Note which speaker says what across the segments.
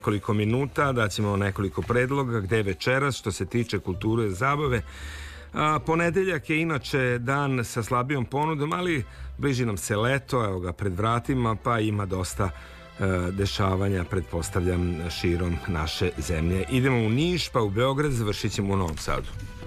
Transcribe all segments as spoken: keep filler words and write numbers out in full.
Speaker 1: Nekoliko minuta daćemo nekoliko predloga gde večeras što se tiče kulture i zabave. A, ponedeljak je inače dan sa slabijom ponudom, ali bliži nam se leto, evo ga pred vratima, pa ima dosta e, dešavanja, pretpostavljam, širom naše zemlje. Idemo u Niš, pa u Beograd, završit ćemo u Novom Sadu.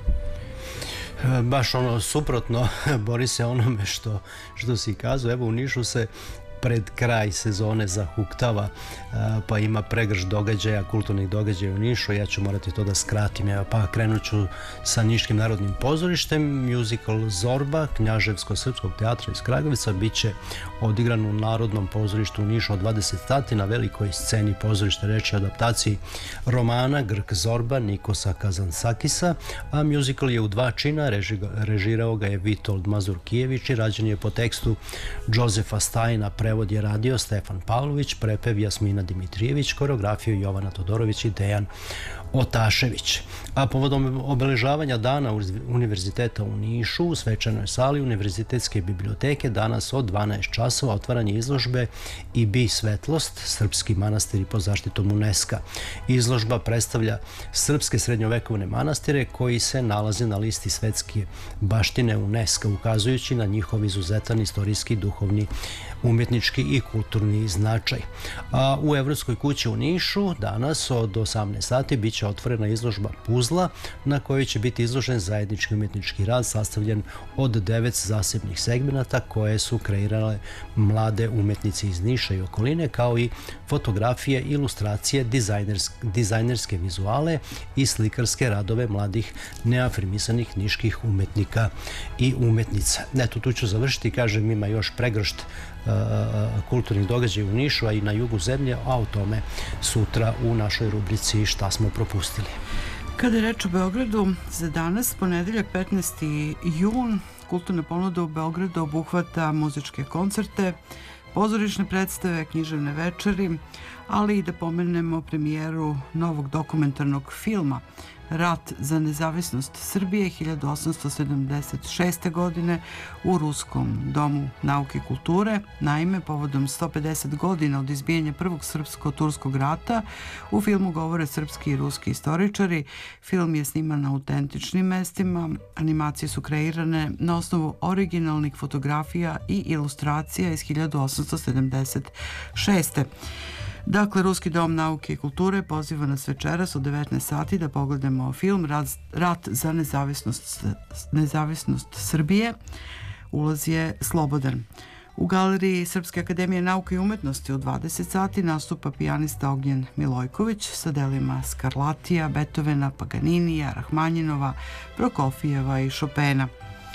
Speaker 2: Baš ono suprotno, bori se onome što, što si kazao. Evo u Nišu se pred kraj sezone zahuktava, pa ima pregrš događaja, kulturnih događaja u Nišu. Ja ću morati to da skratim, pa krenut ću sa Niškim narodnim pozorištem. Musical Zorba Knjaževsko-srpskog teatra iz Kragovica bit će odigran u Narodnom pozorištu u Nišu od dvadeset sati na velikoj sceni pozorišta. Reč je o adaptaciji romana Grk Zorba Nikosa Kazansakisa, a musical je u dva čina, režirao ga je Vitold Mazurkijević i rađen je po tekstu Jozefa Stajna. Prevod je radio Stefan Pavlović, prepev Jasmina Dimitrijević, koreografiju Jovana Todorović i Dejan Otašević. A povodom obeležavanja Dana Univerziteta u Nišu u svečanoj sali Univerzitetske biblioteke danas od dvanaest časova otvaranje izložbe I bi svetlost, srpski manastiri pod zaštitom UNESCO. Izložba predstavlja srpske srednjovekovne manastire koji se nalaze na listi svetske baštine UNESCO, ukazujući na njihov izuzetan istorijski, duhovni, umjetnički i kulturni značaj. A u Evropskoj kući u Nišu danas od osamnaest sati bit će otvorena izložba puzla na kojoj će biti izložen zajednički umjetnički rad sastavljen od devet zasebnih segmenata koje su kreirale mlade umjetnici iz Niša i okoline, kao i fotografije, ilustracije, dizajnerske, dizajnerske vizuale i slikarske radove mladih neafirmisanih niških umjetnika i umjetnica. Eto, tu ću završiti, kažem, ima još pregršt kulturnih događaja u Nišu, a i na jugu zemlje, a o tome sutra u našoj rubrici Šta smo propustili.
Speaker 3: Kada je reč o Beogradu, za danas, ponedeljak petnaesti jun, kulturna ponuda u Beogradu obuhvata muzičke koncerte, pozorišne predstave, književne večeri, ali i da pomenemo premijeru novog dokumentarnog filma Rat za nezavisnost Srbije hiljadu osamsto sedamdeset šeste. godine u Ruskom domu nauke i kulture. Naime, povodom sto pedeset godina od izbijanja prvog srpsko-turskog rata u filmu govore srpski i ruski istoričari. Film je sniman na autentičnim mestima, animacije su kreirane na osnovu originalnih fotografija i ilustracija iz hiljadu osamsto sedamdeset šeste. Dakle, Ruski dom nauke i kulture poziva nas večeras od devetnaest sati da pogledamo film Rat za nezavisnost, nezavisnost Srbije. Ulaz je slobodan. U galeriji Srpske akademije nauke i umetnosti u dvadeset sati nastupa pijanista Ognjen Milojković sa delima Skarlatija, Beethovena, Paganinija, Rahmanjinova, Prokofijeva i Šopena.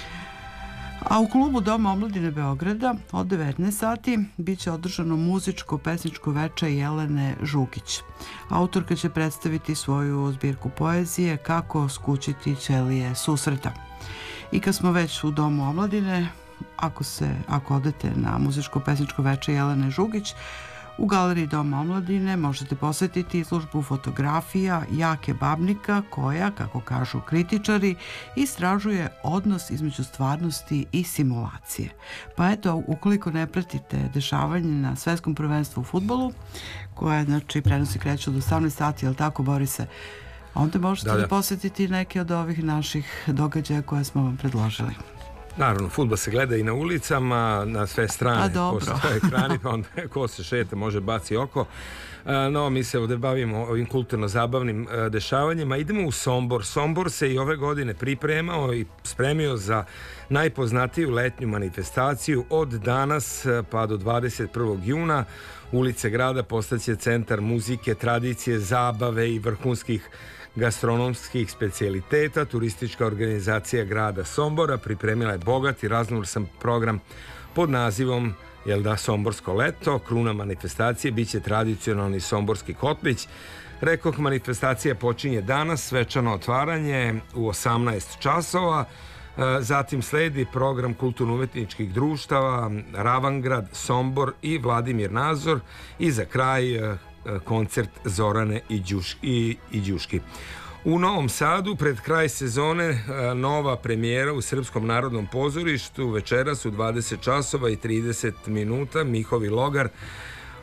Speaker 3: A u klubu Doma omladine Beograda od devetnaest sati bit će održano muzičko-pesničko veče Jelene Žukić. Autorka će predstaviti svoju zbirku poezije Kako skućiti ćelije susreta. I kad smo već u Domu omladine, ako, se, ako odete na muzičko-pesničko veče Jelene Žukić, u galeriji Doma omladine možete posjetiti izložbu fotografija Jake Babnika koja, kako kažu kritičari, istražuje odnos između stvarnosti i simulacije. Pa eto, ukoliko ne pratite dešavanje na svetskom prvenstvu u fudbalu, koje znači prenosi kreću do osamnaest sati, jel tako, Borise? Onda možete da, da. da posjetiti neke od ovih naših događaja koje smo vam predložili.
Speaker 1: Naravno, fudbal se gleda i na ulicama, na sve strane, postoje ekrani, pa onda ko se šeta može baci oko. No, mi se ovdje bavimo ovim kulturno-zabavnim dešavanjima. Idemo u Sombor. Sombor se i ove godine pripremao i spremio za najpoznatiju letnju manifestaciju. Od danas pa do dvadeset prvog juna ulice grada postaće centar muzike, tradicije, zabave i vrhunskih gastronomskih specijaliteta. Turistička organizacija grada Sombora pripremila je bogat i raznovrstan program pod nazivom jel da, Somborsko leto. Kruna manifestacije biće tradicionalni somborski kotlić. Rekoh, manifestacija počinje danas, svečano otvaranje u osamnaest časova. Zatim sledi program kulturno-umetničkih društava Ravangrad, Sombor i Vladimir Nazor i za kraj koncert Zorane i, Đuš, i, i Đuški. U Novom Sadu pred kraj sezone nova premijera u Srpskom narodnom pozorištu večeras u dvadeset časova i trideset minuta. Mihovi Logar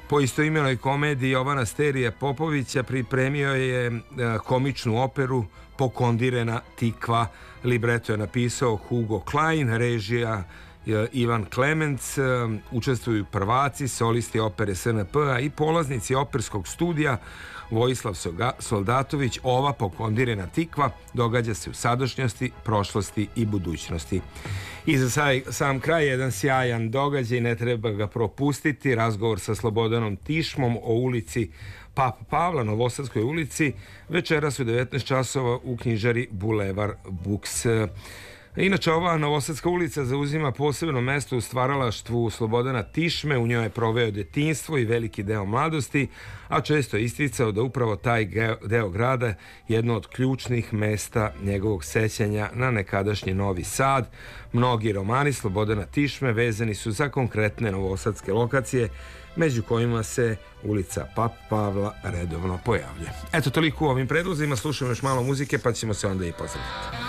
Speaker 1: Po istoimenoj komediji Jovana Sterije Popovića pripremio je komičnu operu Pokondirena tikva. Libreto je napisao Hugo Klein, režija Ivan Klemens, učestvuju prvaci, solisti opere S N P-a i polaznici operskog studija Vojislav Soldatović. Ova Pokondirena tikva događa se u sadašnjosti, prošlosti i budućnosti. I za sam kraj jedan sjajan događaj, ne treba ga propustiti, razgovor sa Slobodanom Tišmom o ulici Papa Pavla, Novosadskoj ulici, večeras u devetnaest časova u knjižari Bulevar Books. Inače, ova Novosadska ulica zauzima posebno mesto u stvaralaštvu Slobodana Tišme, u njoj je proveo detinjstvo i veliki deo mladosti, a često je isticao da upravo taj deo grada je jedno od ključnih mesta njegovog sećanja na nekadašnji Novi Sad. Mnogi romani Slobodana Tišme vezani su za konkretne novosadske lokacije, među kojima se ulica Papa Pavla redovno pojavlja. Eto, toliko u ovim predlozima, slušamo još malo muzike pa ćemo se onda i pozdraviti.